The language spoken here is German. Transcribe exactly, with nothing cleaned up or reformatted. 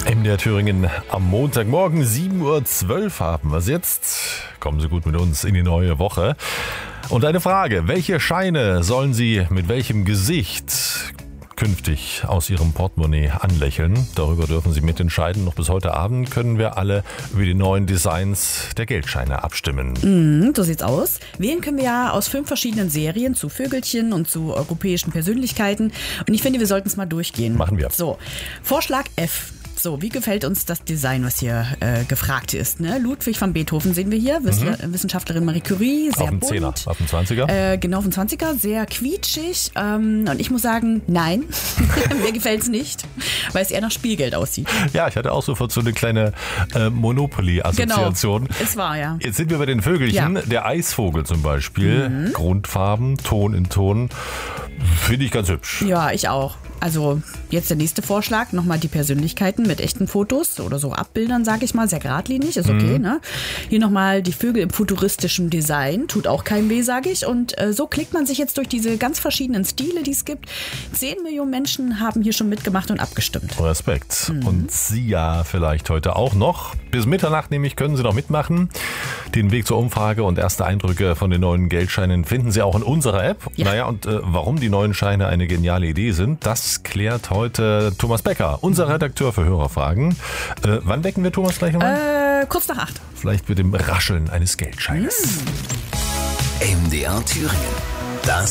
M D R Thüringen am Montagmorgen, sieben Uhr zwölf haben wir es jetzt. Kommen Sie gut mit uns in die neue Woche. Und eine Frage, welche Scheine sollen Sie mit welchem Gesicht künftig aus Ihrem Portemonnaie anlächeln? Darüber dürfen Sie mitentscheiden. Noch bis heute Abend können wir alle über die neuen Designs der Geldscheine abstimmen. Mm, so sieht's aus. Wählen können wir ja aus fünf verschiedenen Serien zu Vögelchen und zu europäischen Persönlichkeiten. Und ich finde, wir sollten es mal durchgehen. Machen wir. So, Vorschlag F. So, wie gefällt uns das Design, was hier äh, gefragt ist? Ne? Ludwig van Beethoven sehen wir hier, Wiss- mhm. Wissenschaftlerin Marie Curie, sehr auf dem bunt. Zehner, auf dem Zwanziger. Äh, genau, auf dem Zwanziger, sehr quietschig. Ähm, und ich muss sagen, nein, mir gefällt's nicht, weil es eher nach Spielgeld aussieht. Ja, ich hatte auch sofort so eine kleine äh, Monopoly-Assoziation. Genau, es war, ja. Jetzt sind wir bei den Vögelchen. Ja. Der Eisvogel zum Beispiel, mhm. Grundfarben, Ton in Ton, finde ich ganz hübsch. Ja, ich auch. Also jetzt der nächste Vorschlag, nochmal die Persönlichkeiten mit echten Fotos oder so Abbildern, sage ich mal, sehr geradlinig, ist okay. Mhm. Ne? Hier nochmal die Vögel im futuristischen Design, tut auch keinem weh, sage ich. Und äh, so klickt man sich jetzt durch diese ganz verschiedenen Stile, die es gibt. Zehn Millionen Menschen haben hier schon mitgemacht und abgestimmt. Respekt. Mhm. Und Sie ja vielleicht heute auch noch. Bis Mitternacht nämlich können Sie noch mitmachen. Den Weg zur Umfrage und erste Eindrücke von den neuen Geldscheinen finden Sie auch in unserer App. Ja. Naja, und äh, warum die neuen Scheine eine geniale Idee sind, das klärt heute Thomas Becker, unser Redakteur für Hörerfragen. Äh, wann wecken wir Thomas gleich nochmal? Äh, kurz nach acht. Vielleicht mit dem Rascheln eines Geldscheines. Mhm. M D R Thüringen. Das